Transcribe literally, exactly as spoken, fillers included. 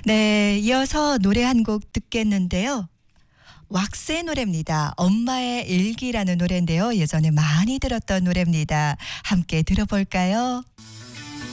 네, 이어서 노래 한 곡 듣겠는데요. 왁스의 노래입니다. 엄마의 일기라는 노래인데요. 예전에 많이 들었던 노래입니다. 함께 들어볼까요?